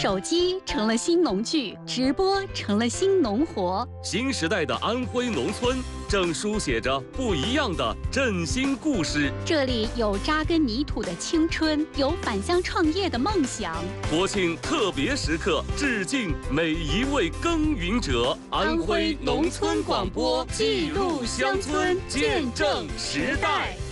手机成了新农具，直播成了新农活。 新时代的安徽农村正书写着不一样的振兴故事。 这里有扎根泥土的青春，有返乡创业的梦想。 国庆特别时刻，致敬每一位耕耘者。安徽农村广播，记录乡村，见证时代。